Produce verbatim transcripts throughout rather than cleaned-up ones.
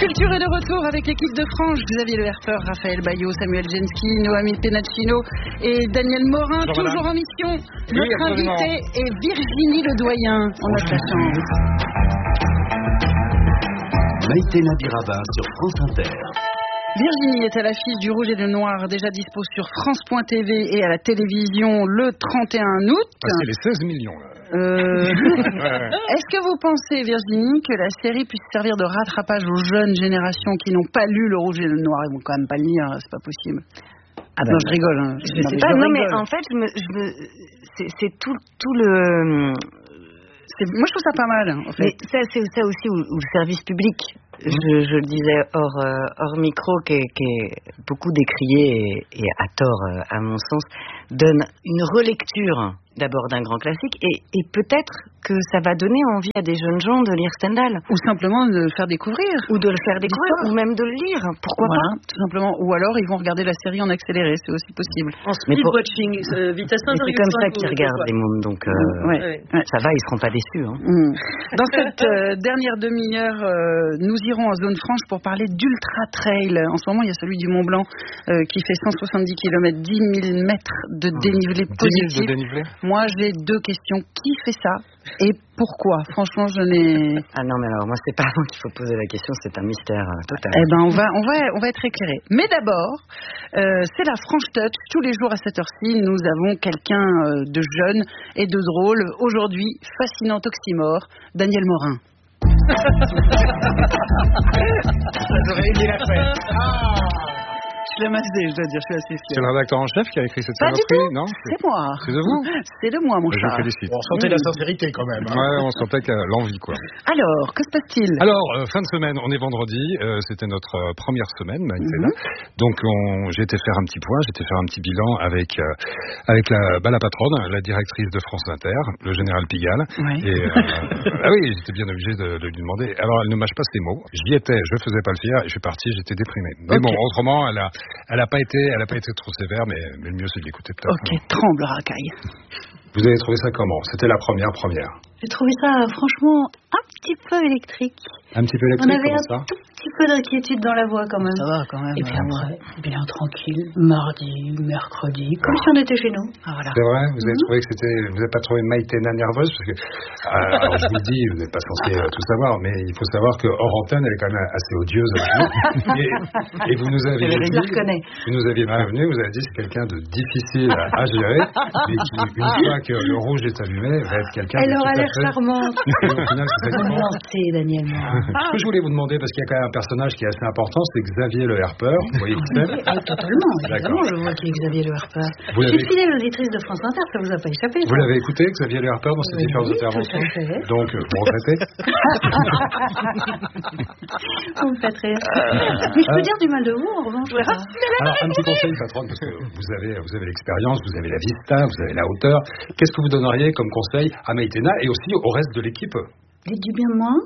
Culture est de retour avec l'équipe de France. Xavier Le Herpeur, Raphaël Baillot, Samuel Genski, Noémie Penaccino et Daniel Morin, bonjour, toujours madame. En mission. Oui, notre invité est Virginie Ledoyen. On a de la chance. Maïté Nabiraba sur France Inter. Virginie est à l'affiche du Rouge et le Noir, déjà dispo sur France point T V et à la télévision le trente et un août. Ah, c'est les seize millions là. Euh... Est-ce que vous pensez, Virginie, que la série puisse servir de rattrapage aux jeunes générations qui n'ont pas lu le Rouge et le Noir? Ils vont quand même pas le lire, c'est pas possible. Ah ben, non, je rigole. Hein. Je, je sais pas. Je non, rigole. Mais en fait, je me, je me, c'est, c'est tout, tout le. C'est, moi, je trouve ça pas mal. En fait. Mais ça, c'est ça aussi où, où le service public. Je, je le disais hors, euh, hors micro, qui est, qui est beaucoup décrié et, et à tort, euh, à mon sens, donne une relecture d'abord d'un grand classique et, et peut-être que ça va donner envie à des jeunes gens de lire Stendhal. Ou simplement de le faire découvrir. Ou de le faire découvrir, ou même de le lire. Pourquoi voilà, pas tout simplement. Ou alors ils vont regarder la série en accéléré, c'est aussi possible. En speed pour... watching, euh, vitesse un virgule cinq. C'est comme ça qu'ils regardent les mômes, donc euh, ouais, ouais. ça va, ils seront pas déçus. Hein. Mmh. Dans cette euh, dernière demi-heure, euh, nous irons en zone franche pour parler d'Ultra Trail. En ce moment, il y a celui du Mont Blanc euh, qui fait cent soixante-dix kilomètres, dix mille mètres de dénivelé positif. De dénivelé. Moi, j'ai deux questions. Qui fait ça et pourquoi? Franchement, je n'ai... Ah non, mais alors, moi, c'est pas à moi qu'il faut poser la question, c'est un mystère euh, total. Eh ben, on va, on va, on va être éclairés. Mais d'abord, euh, c'est la Franche Touch. Tous les jours à cette heure-ci, nous avons quelqu'un euh, de jeune et de drôle. Aujourd'hui, fascinant oxymore, Daniel Morin. J'aurais aimé la faire. Ah Je l'ai massé, je dois dire, je suis assez fier. C'est le rédacteur en chef qui a écrit cette Pas saloperie, du tout. non? C'est moi. C'est de vous? C'est de moi, mon Je chat. vous félicite. On sentait mmh. la sincérité quand même. Hein. Ouais, on sentait que l'envie, quoi. Alors, que se passe-t-il? Alors, euh, fin de semaine, on est vendredi. Euh, c'était notre euh, première semaine, Maïtena. Mm-hmm. Donc, on, j'ai été faire un petit point, j'ai été faire un petit bilan avec euh, avec la, bah, la patronne, la directrice de France Inter, le général Pigalle. Ouais. Et euh, ah oui, j'étais bien obligé de, de lui demander. Alors, elle ne mâche pas ses mots. J'y étais, je faisais pas le fier, et je suis parti, j'étais déprimé. Mais okay. Bon, autrement, elle a, elle a pas été, elle a pas été trop sévère, mais, mais le mieux c'est de l'écouter peut-être. Ok, tremble, racaille. Vous avez trouvé ça comment? C'était la première première. J'ai trouvé ça franchement un petit peu électrique. Un petit peu électrique, on avait comment un ça? tout petit peu d'inquiétude dans la voix quand même. Ça va quand même. Et puis après, bien tranquille, mardi, mercredi, comme si on était chez nous. Ah, voilà. C'est vrai? Vous avez mm-hmm. trouvé que c'était... Vous n'avez pas trouvé Maïtena nerveuse? Parce que, euh, alors je vous le dis, vous n'êtes pas censé euh, tout savoir, mais il faut savoir que hors antenne, elle est quand même assez odieuse avec nous. et, et vous nous avez dit... Je la reconnais. Vous nous aviez prévenu, vous avez dit c'est quelqu'un de difficile à, à gérer, mais qui, une fois que le rouge est allumé, va être quelqu'un elle de aura tout à l'air fait... charmante. Et au final, c'est exactement... Daniel. Ce que je voulais vous demander, parce qu'il y a quand même un personnage qui est assez important, c'est Xavier Le Herpeur. Vous voyez qui c'est? Ah, totalement, évidemment, je vois qui est Xavier Le Herpeur. Je suis fidèle auditrice de France Inter, ça vous a pas échappé. Vous l'avez écouté, Xavier Le Herpeur, dans ses oui, différentes oui, interventions? Donc, euh, vous regrettez? Vous me faites rire. Mais je peux dire du mal de vous, en revanche. Alors, un petit conseil, patronne, parce que vous avez, vous avez l'expérience, vous avez la vista, vous avez la hauteur. Qu'est-ce que vous donneriez comme conseil à Maïtena et aussi au reste de l'équipe? Dites du bien de moi.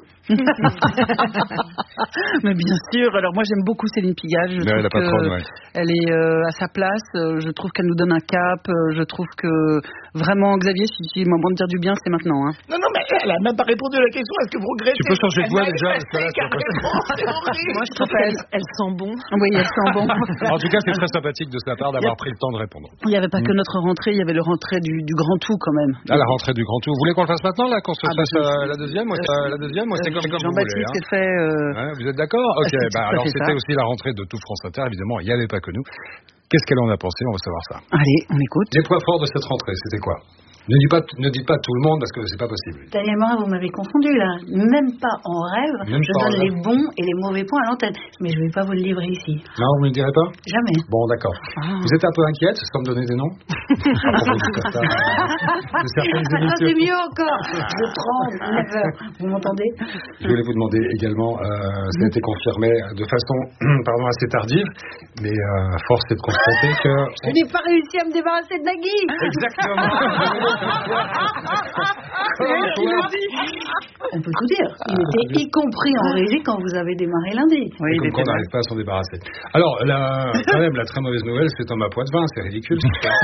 Mais bien sûr. Alors moi j'aime beaucoup Céline Pigalle. Je ouais, trouve la patronne, ouais. Elle est euh, à sa place. Je trouve qu'elle nous donne un cap. Je trouve que vraiment Xavier, si tu m'as de dire du bien, c'est maintenant. Hein. Non non mais elle a même pas répondu à la question. Est-ce que vous regrettez? Tu peux changer de voix déjà. Moi je trouve qu'elle elle sent bon. Oui, elle sent bon. En tout cas, c'est très sympathique de sa part d'avoir pris le temps de répondre. Il n'y avait pas mm. que notre rentrée, il y avait le rentrée du, du Grand Tout quand même. Ah, la rentrée du Grand Tout. Vous voulez qu'on le fasse maintenant là, qu'on se ah, fasse bah, euh, la deuxième? Moi, euh, la deuxième, moi, c'est comme, comme vous voulez. Jean-Baptiste s'est fait... Euh... Ouais, vous êtes d'accord? Ok, bah alors c'était ça. Aussi la rentrée de tout France Inter, évidemment, il n'y avait pas que nous. Qu'est-ce qu'elle en a pensé? On va savoir ça. Allez, on écoute. Les points forts de cette rentrée, c'était quoi? Ne dites pas, ne dites pas tout le monde parce que c'est pas possible. Daniel Morin, vous m'avez confondu là. Même pas en rêve. Même je donne les bons et les mauvais points à l'antenne. Mais je vais pas vous le livrer ici. Non, vous me le direz pas? Jamais. Bon, d'accord. Ah. Vous êtes un peu inquiète sans me donner des noms? C'est mieux encore. Je tremble. Vous m'entendez? Je voulais vous demander également, euh, ça a été confirmé de façon, pardon, assez tardive, mais euh, force est de constater que... Je n'ai pas réussi à me débarrasser de Nagui. Exactement. On peut tout dire. Il était y compris en régie quand vous avez démarré lundi. Oui, comme qu'on n'arrive pas à s'en débarrasser. Alors, la, quand même, la très mauvaise nouvelle, c'est en ma poids de vin. C'est ridicule.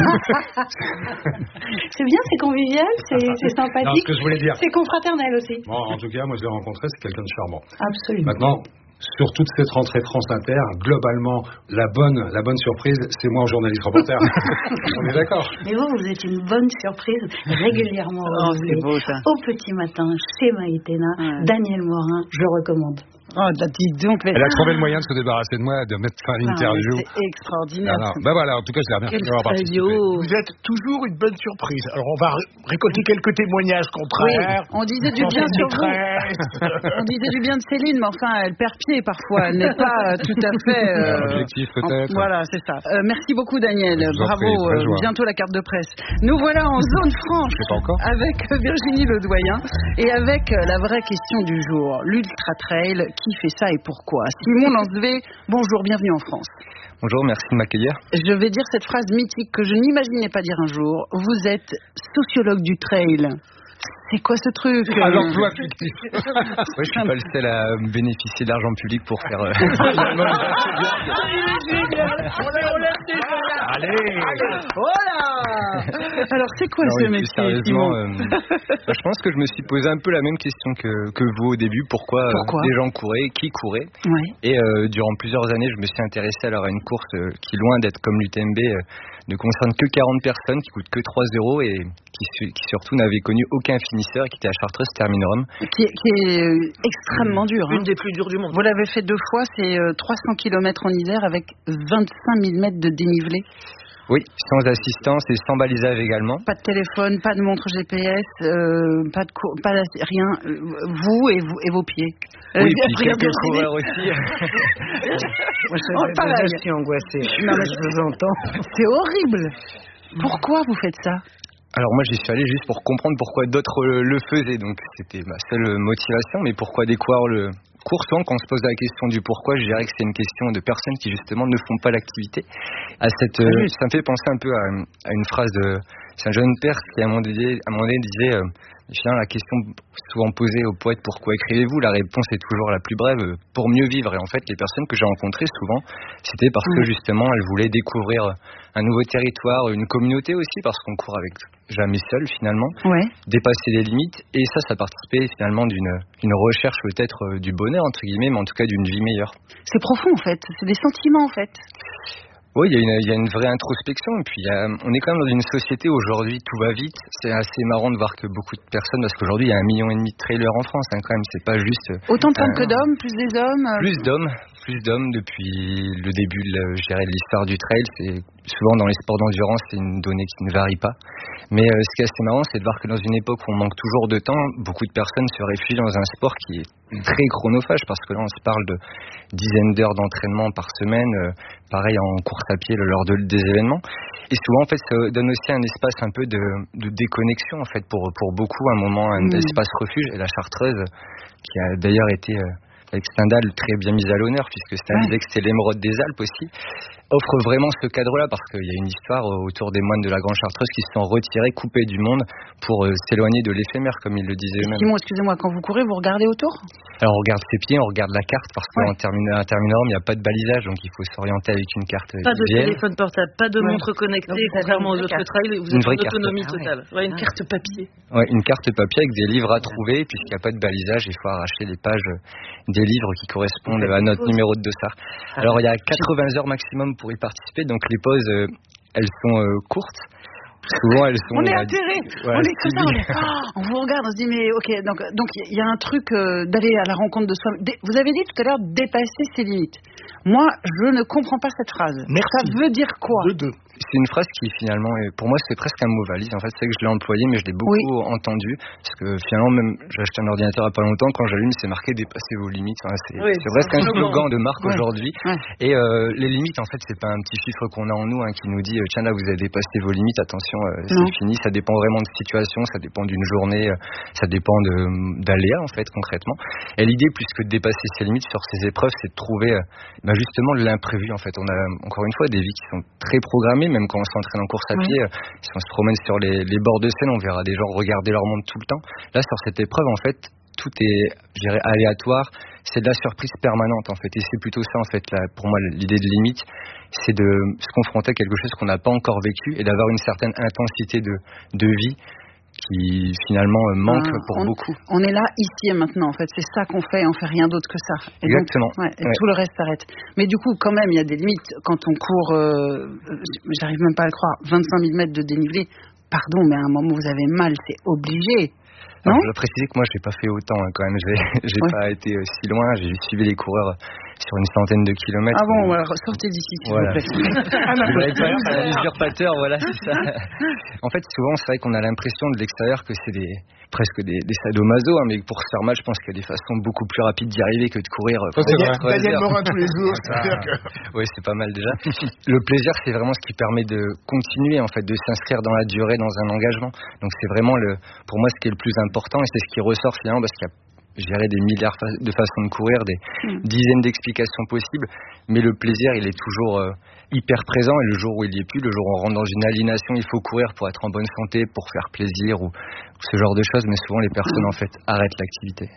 C'est bien, c'est convivial, c'est, c'est sympathique. Non, ce que je voulais dire. C'est confraternel aussi. Bon, en tout cas, moi, je l'ai rencontré, c'est quelqu'un de charmant. Absolument. Maintenant, sur toute cette rentrée France Inter, globalement, la bonne, la bonne surprise, c'est moi en journaliste reporter. On est d'accord. Mais vous, vous êtes une bonne surprise régulièrement. Oh, c'est beau, ça. Au petit matin, chez Maïtena, ouais. Daniel Morin, je recommande. Oh, dis donc, mais... Elle a trouvé le moyen de se débarrasser de moi, de mettre fin à l'interview. Ah, c'est extraordinaire. Alors, ben voilà, en tout cas, je l'ai remercié d'avoir participé. Vous êtes toujours une bonne surprise. Alors, on va ré- récolter quelques témoignages contraires. Oui, on disait du bien sur vous. On disait du bien de Céline, mais enfin, elle perd pied parfois. Elle n'est pas euh, tout à fait... Euh, objectif, peut-être. En, voilà, c'est ça. Euh, merci beaucoup, Daniel. Bravo. Prie, euh, bientôt la carte de presse. Nous voilà en zone franche avec Virginie Ledoyen et avec la vraie question du jour. L'Ultra Trail, qui fait ça et pourquoi? Simon Lancevé, bonjour, bienvenue en France. Bonjour, merci de m'accueillir. Je vais dire cette phrase mythique que je n'imaginais pas dire un jour. Vous êtes sociologue du trail. C'est quoi ce truc? À l'emploi fictif. Oui, je suis pas le seul à bénéficier de l'argent public pour faire... Euh... Allez, voilà. Alors, c'est quoi non, ce oui, métier, sérieusement, Simon euh, bah, je pense que je me suis posé un peu la même question que, que vous au début. Pourquoi, Pourquoi euh, les gens couraient, qui courait ouais. Et euh, durant plusieurs années, je me suis intéressé alors à une course euh, qui, loin d'être comme l'U T M B, euh, ne concerne que quarante personnes, qui coûte que trois euros et qui, qui surtout n'avait connu aucun finisseur et qui était à Chartreuse Terminorum. Qui est, qui est euh, extrêmement dur. Une hein. des plus dures du monde. Vous l'avez fait deux fois, c'est euh, trois cents kilomètres en Isère avec vingt-cinq mille mètres de dénivelé. Oui, sans assistance et sans balisage également. Pas de téléphone, pas de montre G P S, euh, pas de cour, pas de, rien. Euh, vous et vous et vos pieds. Oui, euh, puis quelques coureurs aussi. Moi, je, oh, je, je suis angoissée. Non, mais je vous entends. C'est horrible. Pourquoi vous faites ça? Alors moi, j'y suis allé juste pour comprendre pourquoi d'autres le, le faisaient. Donc c'était ma seule motivation. Mais pourquoi des coureurs le courent? Souvent, quand on se pose la question du pourquoi, je dirais que c'est une question de personnes qui justement ne font pas l'activité. À cette, euh, ça me fait penser un peu à, à une phrase de... C'est un jeune père qui à un moment donné, à un moment donné disait... Euh, Finalement, la question souvent posée aux poètes, pourquoi écrivez-vous? La réponse est toujours la plus brève, pour mieux vivre. Et en fait, les personnes que j'ai rencontrées souvent, c'était parce que justement, elles voulaient découvrir un nouveau territoire, une communauté aussi, parce qu'on court avec jamais seul finalement, ouais. dépasser les limites. Et ça, ça participait finalement d'une une recherche peut-être du bonheur, entre guillemets, mais en tout cas d'une vie meilleure. C'est profond en fait, c'est des sentiments en fait. Oui, il y, a une, il y a une vraie introspection. Et puis, il y a, on est quand même dans une société où aujourd'hui tout va vite. C'est assez marrant de voir que beaucoup de personnes, parce qu'aujourd'hui il y a un million et demi de trailers en France, hein, quand même. C'est pas juste. Autant de femmes euh, que d'hommes, plus des hommes. Euh... Plus d'hommes, plus d'hommes depuis le début, de, je dirais, de l'histoire du trail. C'est souvent dans les sports d'endurance, c'est une donnée qui ne varie pas. Mais euh, ce qui est assez marrant, c'est de voir que dans une époque où on manque toujours de temps, beaucoup de personnes se réfugient dans un sport qui est très chronophage, parce que là on se parle de dizaines d'heures d'entraînement par semaine, euh, pareil en course à pied lors de, des événements. Et souvent en fait ça donne aussi un espace un peu de, de déconnexion en fait pour, pour beaucoup, un moment, un mmh. espace refuge. Et la Chartreuse, qui a d'ailleurs été... Euh, avec Stendhal très bien mise à l'honneur, puisque Stendhal ouais. disait que c'était l'émeraude des Alpes aussi, offre vraiment ce cadre-là, parce qu'il y a une histoire autour des moines de la Grande Chartreuse qui se sont retirés, coupés du monde, pour euh, s'éloigner de l'éphémère, comme ils le disaient eux-mêmes. Simon, excusez-moi, quand vous courez, vous regardez autour? Alors on regarde ses pieds, on regarde la carte, parce qu'en ouais. termina, terminorum, il n'y a pas de balisage, donc il faut s'orienter avec une carte Pas de visuelle. téléphone portable, pas de ouais. montre connectée, contrairement aux autres trails, vous une avez vraie une autonomie carte. totale. Ah ouais. Ouais, une carte papier. Ouais, une carte papier avec des livres à trouver, puisqu'il n'y a pas de balisage, il faut arracher les pages des livres qui correspondent à notre numéro de dossard. Alors il y a quatre-vingts heures maximum pour y participer, donc les pauses euh, elles sont euh, courtes. Souvent elles sont. On est atterrés. Ouais, on est comme ça. On, est... oh, on vous regarde, on se dit mais ok donc donc il y a un truc euh, d'aller à la rencontre de soi. Dé... Vous avez dit tout à l'heure dépasser ses limites. Moi je ne comprends pas cette phrase. Merci. Ça veut dire quoi? De deux. C'est une phrase qui finalement est, pour moi c'est presque un mot valise. En fait c'est que je l'ai employé mais je l'ai beaucoup oui. entendu, parce que finalement même j'ai acheté un ordinateur il n'y a pas longtemps, quand j'allume c'est marqué dépasser vos limites. Enfin, c'est, oui, c'est presque un slogan de marque ouais. aujourd'hui. Ouais. Et euh, les limites en fait c'est pas un petit chiffre qu'on a en nous hein, qui nous dit tiens là vous avez dépassé vos limites, attention euh, c'est fini. Ça dépend vraiment de situation, ça dépend d'une journée, euh, ça dépend de, d'aléas en fait concrètement. Et l'idée plus que de dépasser ses limites sur ces épreuves, c'est de trouver euh, bah, justement l'imprévu en fait. On a encore une fois des vies qui sont très programmées, même quand on s'entraîne en course à pied, oui. euh, si on se promène sur les, les bords de Seine, on verra des gens regarder leur montre tout le temps. Là sur cette épreuve en fait, tout est, je dirais, aléatoire, c'est de la surprise permanente en fait, et c'est plutôt ça en fait, là, pour moi l'idée de limite, c'est de se confronter à quelque chose qu'on n'a pas encore vécu et d'avoir une certaine intensité de, de vie qui finalement manque ah, pour on, beaucoup. On est là, ici et maintenant, en fait. C'est ça qu'on fait, on fait rien d'autre que ça. Et Exactement. Donc, ouais, et ouais. tout le reste s'arrête. Mais du coup, quand même, il y a des limites. Quand on court, euh, j'arrive même pas à le croire, vingt-cinq mille mètres de dénivelé, pardon, mais à un moment où vous avez mal, c'est obligé. Non, alors, je dois préciser que moi, j'ai pas fait autant hein, quand même. J'ai, j'ai ouais. pas été euh, si loin. J'ai juste suivi les coureurs sur une centaine de kilomètres. Ah bon, alors sortez d'ici, s'il voilà. vous plaît. ah, un usurpateur, voilà, c'est ça. En fait, souvent, c'est vrai qu'on a l'impression de l'extérieur que c'est des, presque des, des sadomaso, hein, mais pour se faire mal, je pense qu'il y a des façons beaucoup plus rapides d'y arriver que de courir. Oh, c'est vrai. Daniel Morin tous les jours, c'est-à-dire que... Oui, c'est pas mal déjà. Le plaisir, c'est vraiment ce qui permet de continuer, en fait, de s'inscrire dans la durée, dans un engagement. Donc, c'est vraiment, le, pour moi, ce qui est le plus important, et c'est ce qui ressort finalement, parce qu'il y a je dirais des milliards de façons de courir, des mmh. dizaines d'explications possibles, mais le plaisir, il est toujours euh, hyper présent, et le jour où il n'y est plus, le jour où on rentre dans une aliénation, il faut courir pour être en bonne santé, pour faire plaisir, ou, ou ce genre de choses, mais souvent les personnes, en fait, arrêtent l'activité.